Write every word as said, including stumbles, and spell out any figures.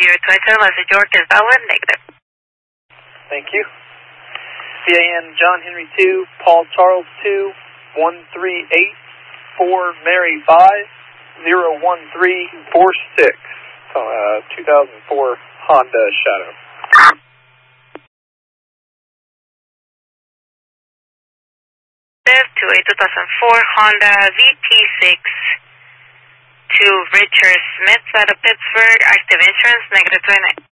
Your twenty-seven Leslie York is valid, negative. Thank you. V A N John Henry two, Paul Charles two, one three eight, four Mary five, zero one three four six. Uh, two thousand four Honda Shadow. To a two thousand four Honda V T six to Richard Smith out of Pittsburgh, active insurance, negative twenty-nine.